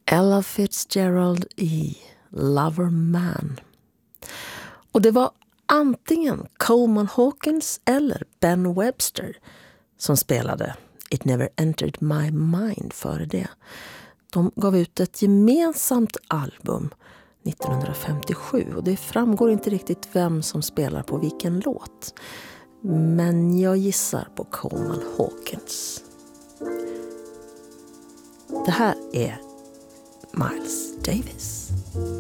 Ella Fitzgerald i Lover Man. Och det var antingen Coleman Hawkins eller Ben Webster som spelade It Never Entered My Mind före det. De gav ut ett gemensamt album 1957 och det framgår inte riktigt vem som spelar på vilken låt. Men jag gissar på Coleman Hawkins. Det här är Miles Davis.